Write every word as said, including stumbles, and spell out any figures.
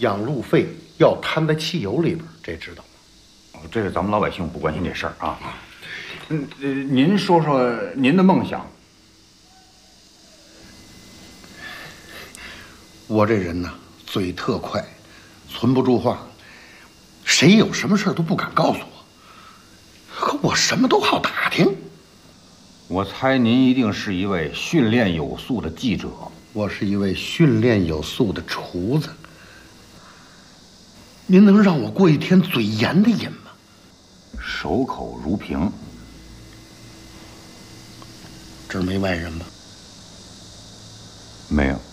养路费要摊在汽油里边，这知道吗？ 哦，这是咱们老百姓不关心这事儿啊。嗯，呃，您说说您的梦想。 我这人呢，嘴特快，存不住话，谁有什么事都不敢告诉我，可我什么都好打听。 我猜您一定是一位训练有素的记者。 我是一位训练有素的厨子。您能让我过一天嘴严的瘾吗？ 守口如瓶。 这儿没外人吧？ 没有。